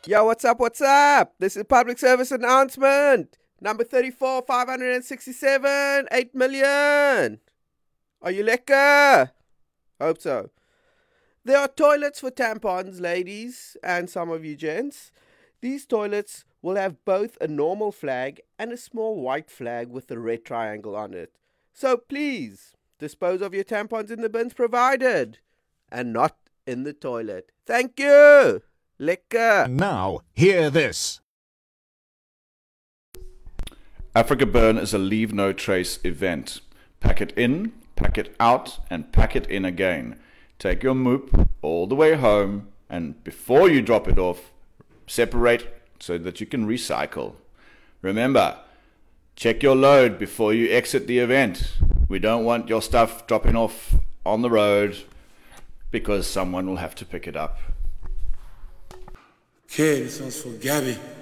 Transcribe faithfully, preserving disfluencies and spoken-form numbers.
Yo, what's up? What's up? This is public service announcement number thirty-four, five hundred sixty-seven, eight million. Are you lekker? Hope so. There are toilets for tampons, ladies, and some of you gents. These toilets will have both a normal flag and a small white flag with a red triangle on it. So please, dispose of your tampons in the bins provided and not in the toilet. Thank you. Lekker. Now, hear this. Africa Burn is a leave no trace event. Pack it in, pack it out, and pack it in again. Take your moop all the way home, and before you drop it off, separate so that you can recycle. Remember, check your load before you exit the event. We don't want your stuff dropping off on the road because someone will have to pick it up. Okay, this one's for Gabby.